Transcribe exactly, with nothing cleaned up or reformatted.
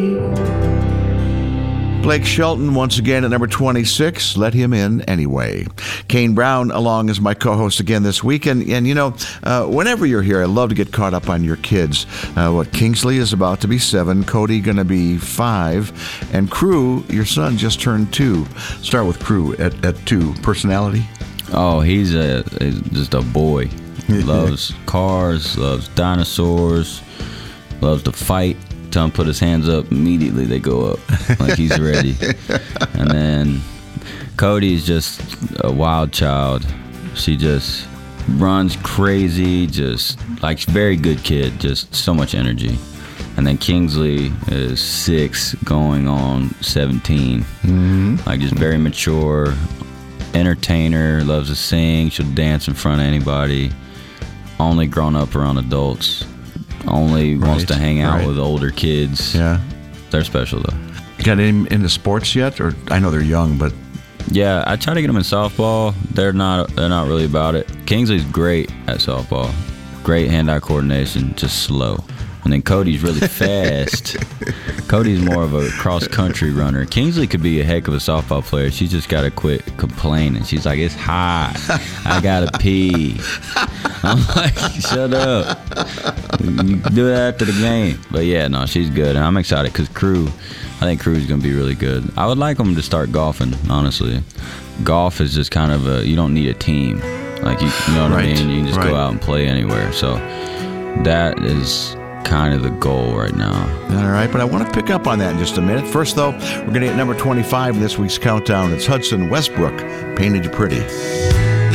Blake Shelton once again at number twenty-six. Let him in anyway. Kane Brown along as my co-host again this week. And, and you know, uh, whenever you're here, I love to get caught up on your kids. Uh, what Kingsley is about to be seven, Cody going to be five, and Crew, your son, just turned two. Start with Crew at, at two. Personality? Oh, he's a he's just a boy. He loves cars, loves dinosaurs, loves to fight. Tell him to put his hands up, immediately they go up like he's ready. And then Cody's just a wild child. She just runs crazy, just like very good kid, just so much energy. And then Kingsley is six going on seventeen. Mm-hmm. Like just very mature, entertainer, loves to sing, she'll dance in front of anybody. Only grown up around adults. Only right, wants to hang out right. with older kids. Yeah. They're special, though. Got him into sports yet? Or I know they're young, but... Yeah, I try to get them in softball. They're not They're not really about it. Kingsley's great at softball. Great hand-eye coordination, just slow. And then Cody's really fast. Cody's more of a cross-country runner. Kingsley could be a heck of a softball player. She's just got to quit complaining. She's like, it's hot. I got to pee. I'm like, shut up. You do that after the game. But yeah, no, she's good. And I'm excited because Crew, I think Crew's going to be really good. I would like them to start golfing, honestly. Golf is just kind of a, you don't need a team. Like, you, you know what right. I mean? You can just right. go out and play anywhere. So that is kind of the goal right now. All right, but I want to pick up on that in just a minute. First, though, we're going to get number twenty-five in this week's countdown. It's Hudson Westbrook, Painted You Pretty.